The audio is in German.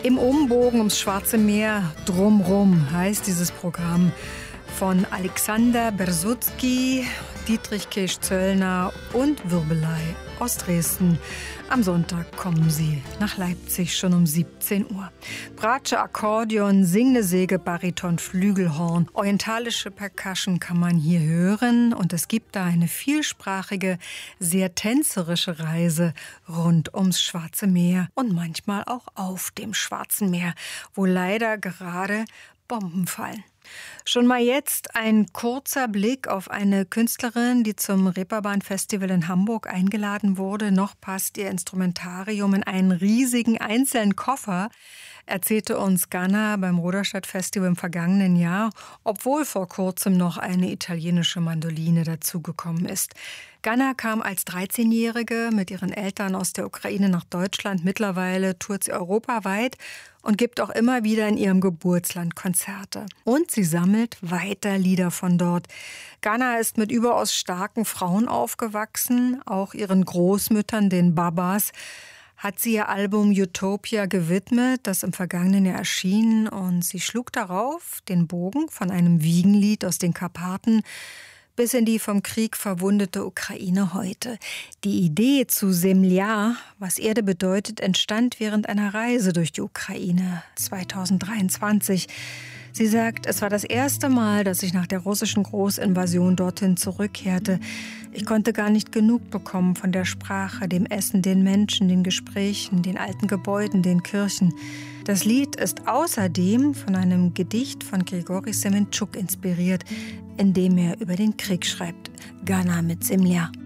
Im Umbogen ums Schwarze Meer, drumrum heißt dieses Programm von Alexander Bersutski, Dietrich Kirsch-Zöllner und Wirbelei aus Dresden. Am Sonntag kommen sie nach Leipzig schon um 17 Uhr. Bratsche, Akkordeon, singende Säge, Bariton, Flügelhorn, orientalische Percussion kann man hier hören. Und es gibt da eine vielsprachige, sehr tänzerische Reise rund ums Schwarze Meer und manchmal auch auf dem Schwarzen Meer, wo leider gerade Bomben fallen. Schon mal jetzt ein kurzer Blick auf eine Künstlerin, die zum Reeperbahn-Festival in Hamburg eingeladen wurde. Noch passt ihr Instrumentarium in einen riesigen einzelnen Koffer, erzählte uns Ganna beim Ruderstadt-Festival im vergangenen Jahr, obwohl vor kurzem noch eine italienische Mandoline dazugekommen ist. Ganna kam als 13-Jährige mit ihren Eltern aus der Ukraine nach Deutschland. Mittlerweile tourt sie europaweit und gibt auch immer wieder in ihrem Geburtsland Konzerte. Und sie sammelt weiter Lieder von dort. Ganna ist mit überaus starken Frauen aufgewachsen, auch ihren Großmüttern, den Babas, hat sie ihr Album Utopia gewidmet, das im vergangenen Jahr erschien. Und sie schlug darauf den Bogen von einem Wiegenlied aus den Karpaten bis in die vom Krieg verwundete Ukraine heute. Die Idee zu Zemlja, was Erde bedeutet, entstand während einer Reise durch die Ukraine 2023. Sie sagt, es war das erste Mal, dass ich nach der russischen Großinvasion dorthin zurückkehrte. Ich konnte gar nicht genug bekommen von der Sprache, dem Essen, den Menschen, den Gesprächen, den alten Gebäuden, den Kirchen. Das Lied ist außerdem von einem Gedicht von Grigori Semenchuk inspiriert, in dem er über den Krieg schreibt. Ganna mit Zemlja.